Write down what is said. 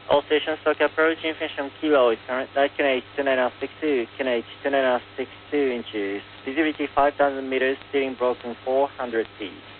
All stations stock approach information Kilo is current QNH 2962, QNH 2962 inches. Visibility 5,000 meters, steering broken 400 feet.